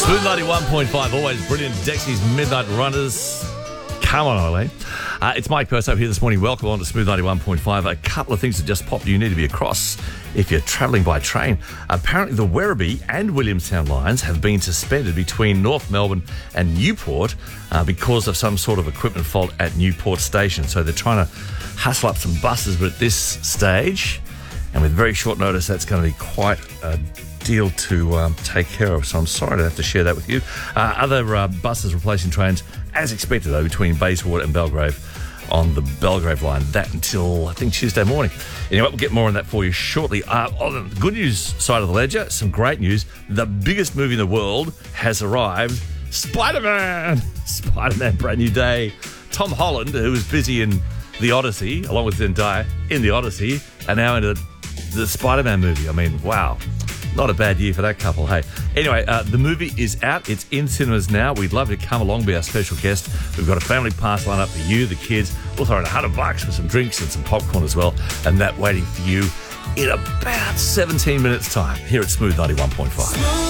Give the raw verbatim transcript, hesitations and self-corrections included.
Smooth ninety-one point five, always brilliant. Dexy's Midnight Runners. Come on, Ollie. Uh, it's Mike Purso here this morning. Welcome on to Smooth ninety-one point five. A couple of things that just popped you need to be across if you're travelling by train. Apparently, the Werribee and Williamstown lines have been suspended between North Melbourne and Newport uh, because of some sort of equipment fault at Newport Station. So they're trying to hustle up some buses, but at this stage, and with very short notice, that's going to be quite a deal to um, take care of. So I'm sorry to have to share that with you. Uh, other uh, buses replacing trains, as expected, though, between Bayswater and Belgrave on the Belgrave line. That until, I think, Tuesday morning. Anyway, we'll get more on that for you shortly. Uh, on the good news side of the ledger, some great news. The biggest movie in the world has arrived. Spider-Man! Spider-Man, brand new day. Tom Holland, who was busy in The Odyssey, along with Zendaya in The Odyssey, and now into the Spider-Man movie. I mean, wow. Not a bad year for that couple, hey. Anyway, uh, the movie is out. It's in cinemas now. We'd love you to come along, be our special guest. We've got a family pass lined up for you, the kids. We'll throw in a hundred bucks for some drinks and some popcorn as well. And that waiting for you in about seventeen minutes' time here at Smooth ninety-one point five.